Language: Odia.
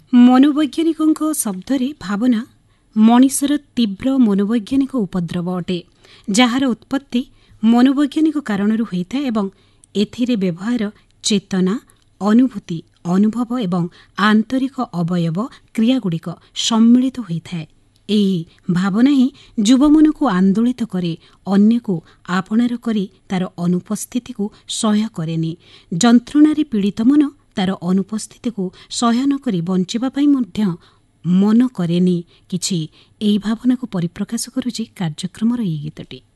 मनोवैज्ञानिक शब्दरे भावना मनिषर तीव्र मनोवैज्ञानिक उपद्रव अटे जार उत्पत्ति मनोवैज्ञानिक कारणरू होइଥାଏ ଏବଂ ଏଥିରେ ବ୍ୟବହାର ଚେତନା अनुभूति अनुभव ଏବଂ आंतरिक अवयव क्रियाଗୁଡ଼ିକ सम्मिलित ହୋଇଥାଏ। ଏହି ଭାବନା ହିଁ ଯୁବମନକୁ ଆନ୍ଦୋଳିତ କରେ, ଅନ୍ୟକୁ ଆପଣାର କରି ତାର ଅନୁପସ୍ଥିତିକୁ ସହ୍ୟ କରେନି। ଯନ୍ତ୍ରଣାରେ ପୀଡ଼ିତ ମନ ତାର ଅନୁପସ୍ଥିତିକୁ ସହ୍ୟ ନ କରି ବଞ୍ଚିବା ପାଇଁ ମଧ୍ୟ ମନ କରେନି କିଛି। ଏହି ଭାବନାକୁ ପରିପ୍ରକାଶ କରୁଛି କାର୍ଯ୍ୟକ୍ରମର ଏହି ଗୀତଟି।